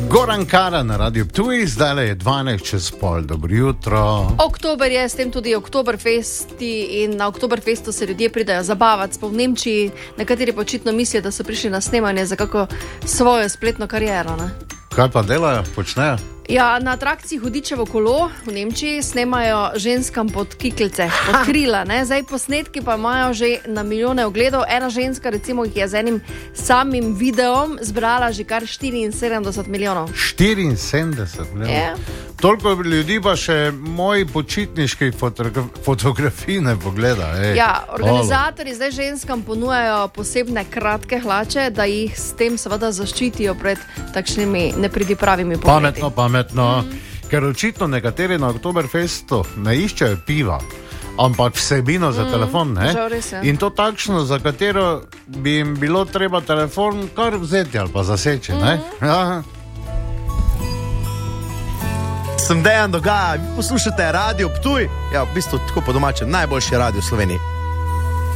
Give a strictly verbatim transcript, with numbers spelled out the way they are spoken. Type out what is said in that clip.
Goran Kara na Radio Ptuj, zdaj je dvanajst čez pol, dobro jutro. Oktober je, s tem tudi Oktoberfesti in na Oktoberfestu se ljudje pridajo zabavati. Po v Nemčiji nekateri počitno mislijo, da so prišli na snemanje za kako svojo spletno kariero. Ne? Kaj pa delajo, počnejo? Ja, na atrakciji Hudičevo kolo v Nemčiji snemajo ženskam pod kiklice, pod krila. Ne? Zdaj posnetki pa imajo že na milijone ogledov. Ena ženska recimo jih je z enim samim videom zbrala že kar štiriinsedemdeset milijonov. štiriinsedemdeset milijonov? Yeah. Toliko ljudi pa še moji počitniški fotogra fotografiji ne pogleda. Ej. Ja, organizatorji zdaj ženskam ponujajo posebne kratke hlače, da jih s tem seveda zaščitijo pred takšnimi nepridipravimi pogledi. Pametno, pametno. Mm. Ker očitno nekateri na Oktoberfestu ne iščejo piva, ampak vsebino za mm, telefon, ne? Res, ja. In to takšno, za katero bi jim bilo treba telefon kar vzeti ali pa zaseči, mm. ne? Ja. Sem Dejan Dogaja, vi poslušate Radio Ptuj, ja, v bistvu tako po domačem, najboljši radio v Sloveniji.